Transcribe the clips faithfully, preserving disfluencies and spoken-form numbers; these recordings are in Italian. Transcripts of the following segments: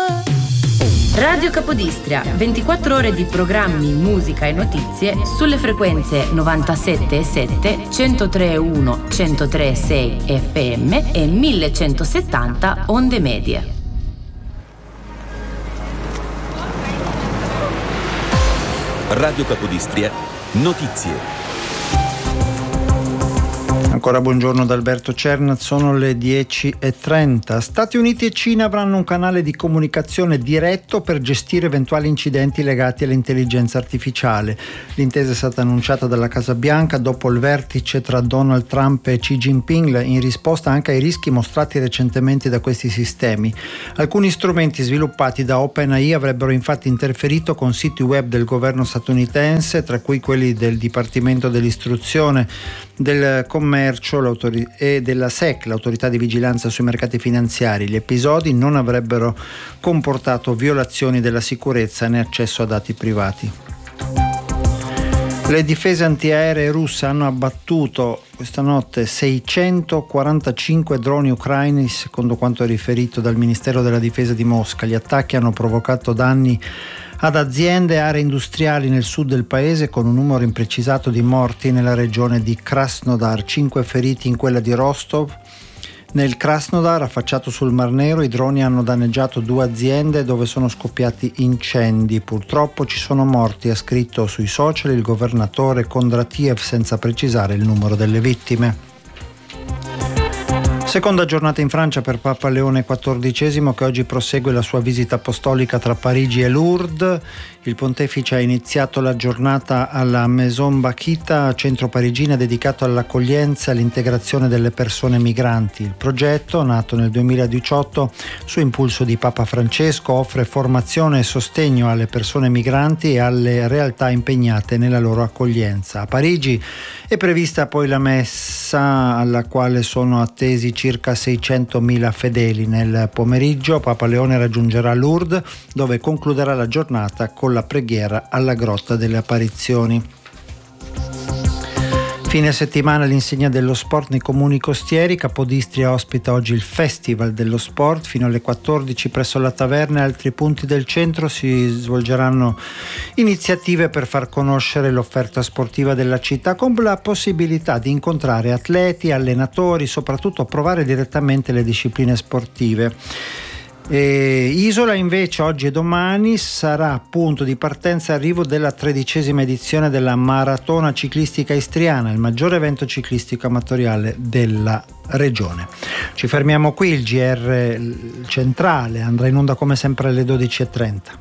Radio Capodistria, ventiquattro ore di programmi, musica e notizie sulle frequenze novantasette virgola sette, centotre virgola uno, centotre virgola sei F M e millecentosettanta onde medie. Radio Capodistria, notizie. Ancora buongiorno da Alberto Cernat, sono le dieci e trenta. Stati Uniti e Cina avranno un canale di comunicazione diretto per gestire eventuali incidenti legati all'intelligenza artificiale. L'intesa è stata annunciata dalla Casa Bianca dopo il vertice tra Donald Trump e Xi Jinping, in risposta anche ai rischi mostrati recentemente da questi sistemi. Alcuni strumenti sviluppati da OpenAI avrebbero infatti interferito con siti web del governo statunitense, tra cui quelli del Dipartimento dell'Istruzione, del Commercio e della S E C, l'autorità di vigilanza sui mercati finanziari. Gli episodi non avrebbero comportato violazioni della sicurezza né accesso a dati privati. Le difese antiaeree russe hanno abbattuto questa notte seicentoquarantacinque droni ucraini, secondo quanto riferito dal Ministero della Difesa di Mosca. Gli attacchi hanno provocato danni ad aziende e aree industriali nel sud del paese, con un numero imprecisato di morti nella regione di Krasnodar, cinque feriti in quella di Rostov. Nel Krasnodar, affacciato sul Mar Nero, i droni hanno danneggiato due aziende dove sono scoppiati incendi. Purtroppo ci sono morti, ha scritto sui social il governatore Kondratiev, senza precisare il numero delle vittime. Seconda giornata in Francia per Papa Leone quattordicesimo, che oggi prosegue la sua visita apostolica tra Parigi e Lourdes. Il pontefice ha iniziato la giornata alla Maison Bakhita, centro parigino dedicato all'accoglienza e all'integrazione delle persone migranti. Il progetto, nato nel duemiladiciotto su impulso di Papa Francesco, offre formazione e sostegno alle persone migranti e alle realtà impegnate nella loro accoglienza. A Parigi è prevista poi la messa, alla quale sono attesi circa seicentomila fedeli. Nel pomeriggio Papa Leone raggiungerà Lourdes, dove concluderà la giornata con la preghiera alla Grotta delle Apparizioni. Fine settimana all'insegna dello sport nei comuni costieri. Capodistria ospita oggi il Festival dello Sport fino alle quattordici presso la taverna e altri punti del centro. Si svolgeranno iniziative per far conoscere l'offerta sportiva della città, con la possibilità di incontrare atleti, allenatori, soprattutto provare direttamente le discipline sportive. E Isola invece oggi e domani sarà punto di partenza e arrivo della tredicesima edizione della Maratona Ciclistica Istriana, il maggiore evento ciclistico amatoriale della regione. Ci fermiamo qui, il G R centrale andrà in onda come sempre alle dodici e trenta.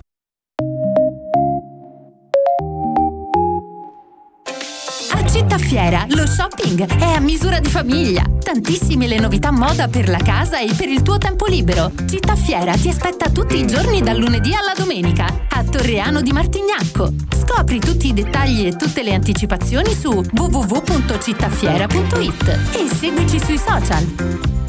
Fiera, lo shopping è a misura di famiglia. Tantissime le novità moda per la casa e per il tuo tempo libero. Città Fiera ti aspetta tutti i giorni dal lunedì alla domenica a Torreano di Martignacco. Scopri tutti i dettagli e tutte le anticipazioni su w w w punto cittafiera punto it e seguici sui social.